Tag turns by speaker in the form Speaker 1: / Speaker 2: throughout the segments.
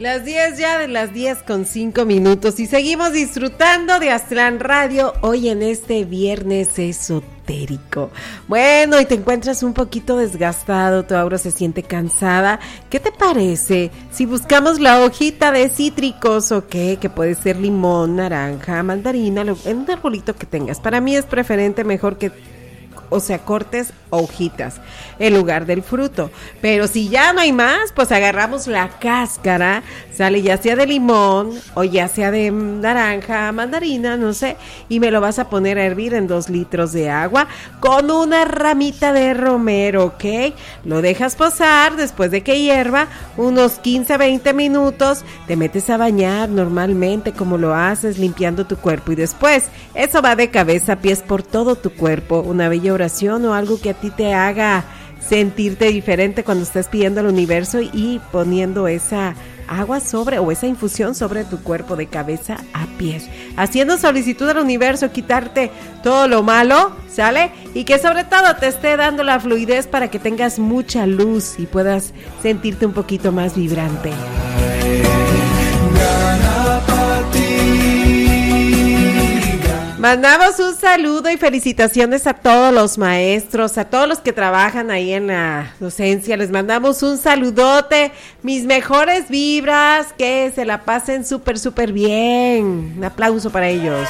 Speaker 1: Las 10 ya de las 10:05 y seguimos disfrutando de Aztlán Radio hoy en este viernes esotérico. Bueno, y te encuentras un poquito desgastado, tu aura se siente cansada. ¿Qué te parece si buscamos la hojita de cítricos o qué? Que puede ser limón, naranja, mandarina, en un arbolito que tengas. Para mí es preferente mejor que cortes hojitas en lugar del fruto, pero si ya no hay más, pues agarramos la cáscara, sale ya sea de limón o ya sea de naranja, mandarina, no sé, y me lo vas a poner a hervir en 2 litros de agua con una ramita de romero, ¿ok? Lo dejas posar, después de que hierva, unos 15-20 minutos, te metes a bañar normalmente como lo haces, limpiando tu cuerpo, y después eso va de cabeza a pies por todo tu cuerpo, una bella oración o algo que a ti te haga sentirte diferente cuando estás pidiendo al universo y poniendo esa agua sobre o esa infusión sobre tu cuerpo de cabeza a pies, haciendo solicitud al universo, quitarte todo lo malo, ¿sale? Y que sobre todo te esté dando la fluidez para que tengas mucha luz y puedas sentirte un poquito más vibrante. Mandamos un saludo y felicitaciones a todos los maestros, a todos los que trabajan ahí en la docencia. Les mandamos un saludote, mis mejores vibras, que se la pasen súper bien. Un aplauso para ellos.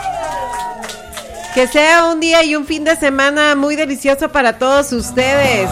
Speaker 1: Que sea un día y un fin de semana muy delicioso para todos ustedes.